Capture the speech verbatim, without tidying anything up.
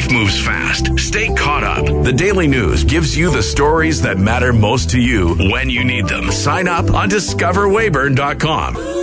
Life moves fast. Stay caught up. The Daily News gives you the stories that matter most to you when you need them. Sign up on discover weyburn dot com.